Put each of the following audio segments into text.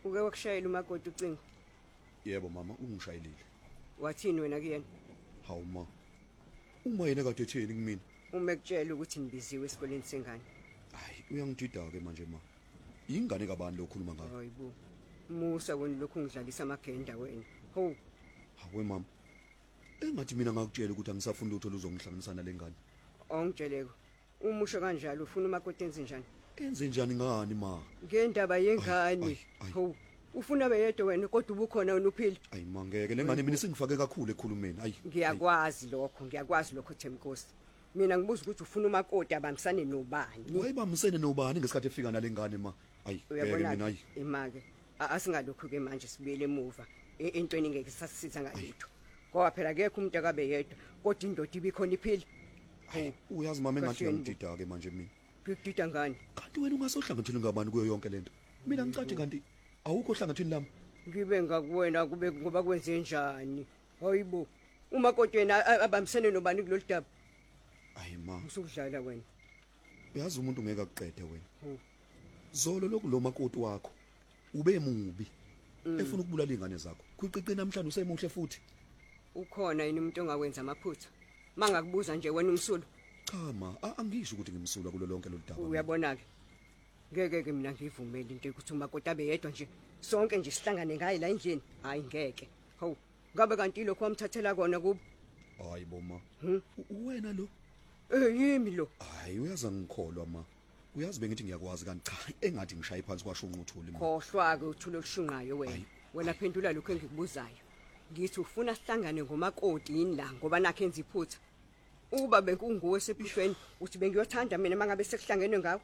Uke wakushayela umakoti ucingo. Yebo mama, ungishayelile. Wathini wena kuyena? Hawu ma. Uma yena kade etheni kumina? Uma ekutshela ukuthi nibiziwe esikoleni sengane. Hayi, uyangidida ke manje ma. Ingane kabani lokhuluma ngayo? Hayibo. Musa wena lokhu ngidlalisa amagenda wena. Ho. Hawe mama. Engathi mina ngakutshela ukuthi angisafuni utho luzongihlanganisana lengane. Awungitsheleko. Umusho kanjalo ufuna umakoti enze njani? Enze njani ngani ma? Ngendaba yengane. Ho. Ufuna beyedwa wena kodwa ubukhona wena uphila. Ayi mangeke lengane mina singifake kakhulu ekhulumeni. Ayi. Ngiyakwazi lokho Themkosi. Mina ngibuza ukuthi ufuna umakoti abambisane nobani? Wayebambisene nobani ngesikhathi efika nalengane ma? Ayi, bheke mina ayi. Imake. Asingalokho ke manje sibuyele emuva. Entweni ngeke sasisiza ngalutho. Ngoba phela akekho umuntu akabe yedwa, kodwa indoda ibikhona iphila. Hayi, uyazi mama engathi ngidida ke manje mina. Ngidida ngani? Kanti wena ungasohlangathini ngabani kuyo yonke lento? Mina ngicathi kanti awukho hlangathini lami. Ngibe ngakuwena kube ngoba kwenze njani? Hayibo. Umakoti wena abambisene nobani kulolu daba? Hayi ma. Usukudlala wena. Uyazi umuntu ngeke akuqede wena. Zolo lokhu lo makoti wakho ube mubi. Efuna ukubulala ingane zakho. Kuqiqi namhlanje usemuhle futhi. Ukhona yini umuntu ongawenza amaphutha? Mangakubuza nje wena umsulo. Cha ma, angisho ukuthi ngimsula kulo lonke lo daba. Uyabona ke. Ngeke mina ngivumeli into ukuthi umakoti abe yedwa nje. Sonke nje sihlangane ngaye la endlini. Hayi ngeke. Hawu, ngabe kanti lokho wamthathela kona kubo? Hayibo ma. Wena lo? Yimi lo. Hayi uyaza ngikholwa ma. Uyazi bengithi ngiyakwazi kanti cha engathi ngishaye phansi kwashunqa uthuli ma. Khohlwa ke uthule olushunqayo wena. Wena phendula lokho engikubuzayo. Ngithi ufuna sihlangane ngomakoti yini la ngoba nakhe enza iphutha. Uba benkunguwe sephishweni uthi bengiyothanda mina mangabe sekuhlangenwe ngawo.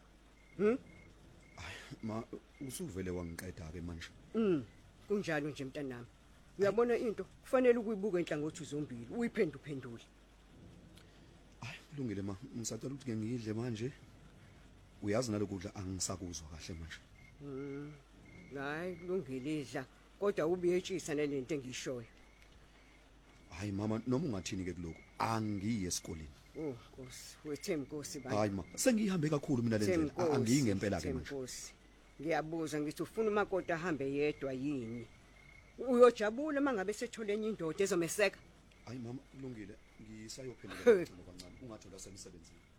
Ma usuvele wangiqeda ke manje. Kunjalo nje mntanami. Uyabona into kufanele ukuyibuka enhlangothi zombili uyiphenduphendule. Hayi kulungile ma, ngisacela ukuthi ngiyidle manje. Uyazi nalokudla angisakuzwa kahle manje. Hayi kulungile idla kodwa ubiyetshisa nalento engishoyo. Hayi mama noma ungathini ke kuloko angiyi esikoleni. Nkosi wethemkosi bani. Hayi ma sengihambe kakhulu mina lendlela angiyi ngempela ke manje. Ngiyabuza ngithi ufuna umakoti ahambe yedwa yini? Uyojabula mangabe sethole enye indoda ezomeseka? Hayi mama kulungile ngisayophendula kancane ungathola semsebenzini.